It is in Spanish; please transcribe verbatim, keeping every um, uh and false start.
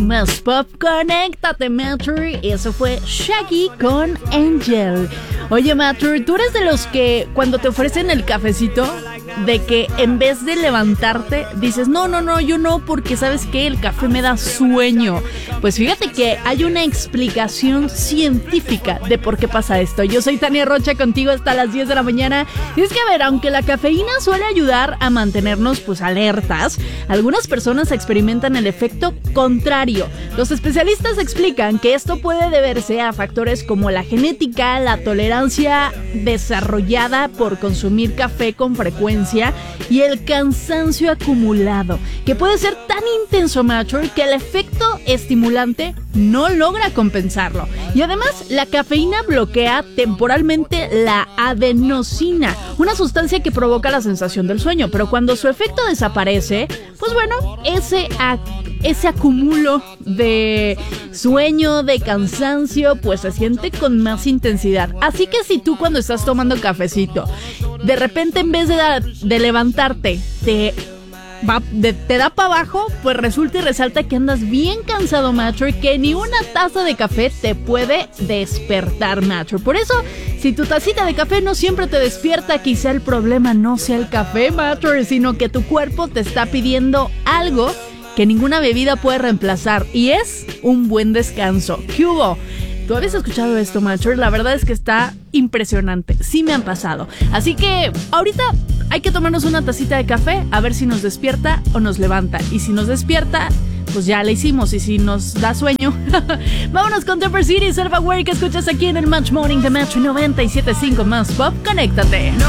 Más pop, conéctate, Matter. Eso fue Shaggy con Angel. Oye, Matter, ¿tú eres de los que cuando te ofrecen el cafecito, de que en vez de levantarte dices, no, no, no, yo no, porque ¿sabes qué? El café me da sueño? Pues fíjate que hay una explicación científica de por qué pasa esto. Yo soy Tania Rocha, contigo hasta las diez de la mañana. Y es que, a ver, aunque la cafeína suele ayudar a mantenernos pues alertas, algunas personas experimentan el efecto contrario. Los especialistas explican que esto puede deberse a factores como la genética, la tolerancia desarrollada por consumir café con frecuencia y el cansancio acumulado, que puede ser tan intenso, Matter, que el efecto estimulante no logra compensarlo. Y además, la cafeína bloquea temporalmente la adenosina, una sustancia que provoca la sensación del sueño, pero cuando su efecto desaparece, pues bueno, ese, ese acumulo de sueño, de cansancio, pues se siente con más intensidad. Así que si tú cuando estás tomando cafecito, de repente en vez de, da, de levantarte, te... Va, de, te da para abajo, pues resulta y resalta que andas bien cansado, Matter, que ni una taza de café te puede despertar, Matter. Por eso, si tu tacita de café no siempre te despierta, quizá el problema no sea el café, Matter, sino que tu cuerpo te está pidiendo algo que ninguna bebida puede reemplazar, y es un buen descanso. ¿Qué hubo? ¿Tú habías escuchado esto, Matter? La verdad es que está impresionante. Sí me han pasado. Así que ahorita hay que tomarnos una tacita de café a ver si nos despierta o nos levanta. Y si nos despierta, pues ya la hicimos. Y si nos da sueño, vámonos con Temper City, Self-Aware, que escuchas aquí en el Match Morning de Match noventa y siete punto cinco Más Pop. Conéctate.